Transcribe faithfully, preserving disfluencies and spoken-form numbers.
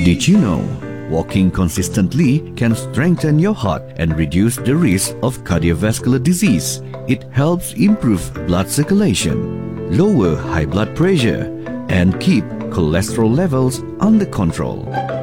Did you know walking consistently can strengthen your heart and reduce the risk of cardiovascular disease? It helps improve blood circulation, lower high blood pressure, and keep cholesterol levels under control.